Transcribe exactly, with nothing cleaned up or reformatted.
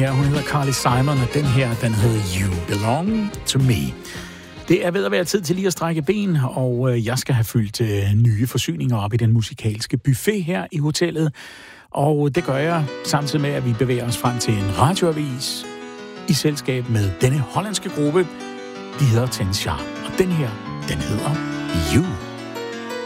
her. Hun hedder Carly Simon, og den her, den hedder You Belong to Me. Det er ved at være tid til lige at strække ben, og jeg skal have fyldt nye forsyninger op i den musikalske buffet her i hotellet. Og det gør jeg samtidig med, at vi bevæger os frem til en radioavis i selskab med denne hollandske gruppe. De hedder Ten Sharp, og den her, den hedder You.